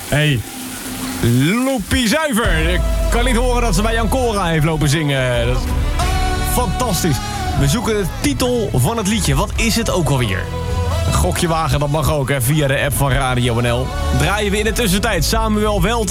Hey, Loepie Zuiver. Ik kan niet horen dat ze bij Jan Cora heeft lopen zingen. Dat is fantastisch. We zoeken de titel van het liedje. Wat is het ook alweer? Een gokje wagen, dat mag ook, hè, via de app van Radio NL. Draaien we in de tussentijd Samuel Welt.